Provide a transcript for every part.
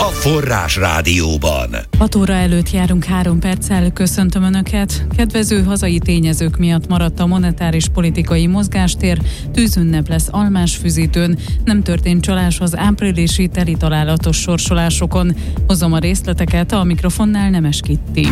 Forrás Rádióban. 6 óra előtt járunk 3 perccel, köszöntöm Önöket. Kedvező hazai tényezők miatt maradt a monetáris politikai mozgástér, tűzünnep lesz Almásfüzitőn, nem történt csalás az áprilisi teli találatos sorsolásokon. Hozom a részleteket, a mikrofonnál Nemes Kitti.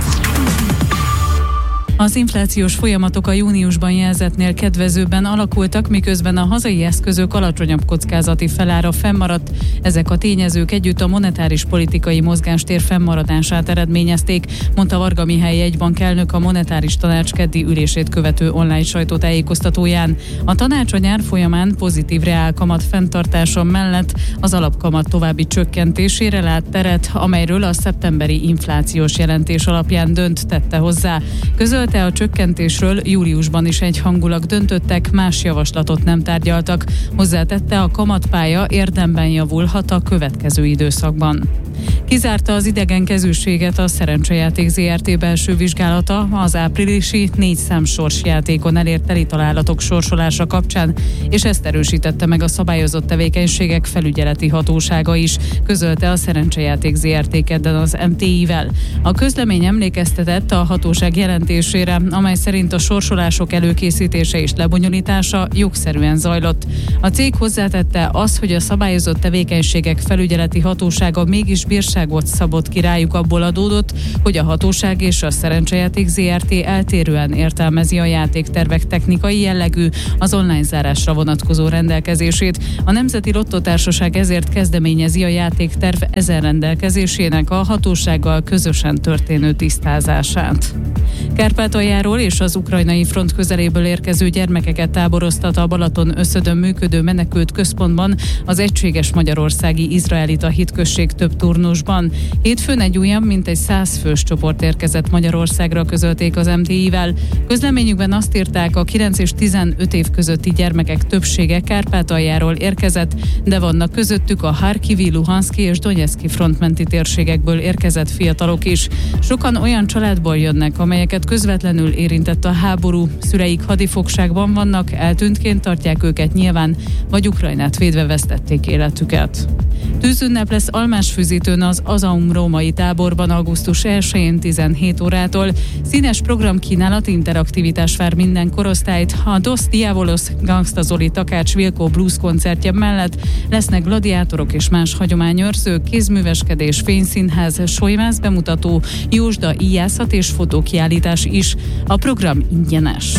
Az inflációs folyamatok a júniusban jelzettnél kedvezőbben alakultak, miközben a hazai eszközök alacsonyabb kockázati felára fennmaradt. Ezek a tényezők együtt a monetáris politikai mozgástér fennmaradását eredményezték, mondta Varga Mihály jegybankelnök a monetáris tanács keddi ülését követő online sajtótájékoztatóján. A tanács a nyár folyamán pozitív reálkamat fenntartása mellett az alapkamat további csökkentésére lát teret, amelyről a szeptemberi inflációs jelentés alapján tette hozzá. Közölte a csökkentésről júliusban is egyhangulag döntöttek, más javaslatot nem tárgyaltak. Hozzátette, a kamatpálya érdemben javulhat a következő időszakban. Kizárta az idegenkezűséget a Szerencsejáték Zrt. Belső vizsgálata az áprilisi 4 számsorsjátékon elért teli találatok sorsolása kapcsán, és ezt erősítette meg a szabályozott tevékenységek felügyeleti hatósága is, közölte a Szerencsejáték Zrt. Kedden az MTI-vel. A közlemény emlékeztetett a hatóság jelentésére, amely szerint a sorsolások előkészítése és lebonyolítása jogszerűen zajlott. A cég hozzátette, az, hogy a szabályozott tevékenységek felügyeleti hatósága mégis bírságot szabott ki rájuk, abból adódott, hogy a hatóság és a Szerencsejáték Zrt. Eltérően értelmezi a játéktervek technikai jellegű, az online zárásra vonatkozó rendelkezését. A Nemzeti Lottó-társaság ezért kezdeményezi a játékterv ezen rendelkezésének a hatósággal közösen történő tisztázását. Kárpátaljáról és az ukrajnai front közeléből érkező gyermekeket táboroztat a Balaton-Összödön működő menekült központban az Egységes Magyarországi Izraelita Hitközség több turnusban. Hétfőn egy újabb, mintegy 100 fős csoport érkezett Magyarországra, közölték az MTI-vel. Közleményükben azt írták, a 9 és 15 év közötti gyermekek többsége Kárpátaljáról érkezett, de vannak közöttük a Harkivi, Luhanszki és Donetszki frontmenti térségekből érkezett fiatalok is. Sokan olyan családból jönnek, amelyeket közvetlenül érintett a háború, szüleik hadifogságban vannak, eltűntként tartják őket nyilván, vagy Ukrajnát védve vesztették életüket. Tűzünnep lesz Almásfüzitőn az Azaum római táborban augusztus 1-én 17 órától. Színes programkínálat, interaktivitás vár minden korosztályt. A Dos Diabolos, Gangsta Zoli, Takács Vilkó blues koncertje mellett lesznek gladiátorok és más hagyományőrzők, kézműveskedés, fényszínház, solymász bemutató, jósda, íjászat és fotókiállítás is. A program ingyenes.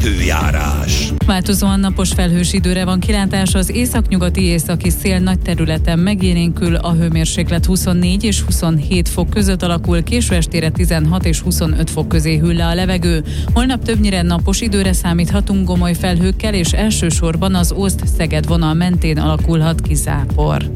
Időjárás. Változóan napos felhős időre van kilátás, az északnyugati északi szél nagy területen megélénkül, a hőmérséklet 24 és 27 fok között alakul, késő estére 16 és 25 fok közé hűl le a levegő. Holnap többnyire napos időre számíthatunk gomoly felhőkkel, és elsősorban az Ózd-Szeged vonal mentén alakulhat ki zápor.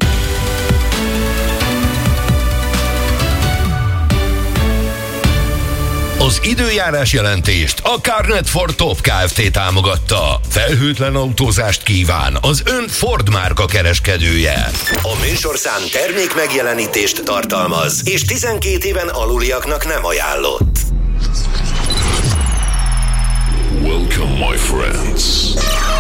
Az időjárás jelentést a Carnet for Top Kft. Támogatta. Felhőtlen autózást kíván az ön Ford márka kereskedője. A műsorszám termék megjelenítést tartalmaz, és 12 éven aluliaknak nem ajánlott. Welcome, my friends.